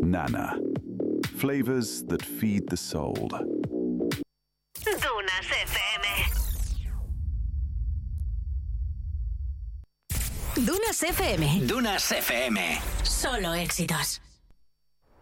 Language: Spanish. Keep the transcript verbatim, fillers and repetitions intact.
Nana. Flavors that feed the soul. Dunas F M. Dunas F M. Dunas F M. Solo éxitos.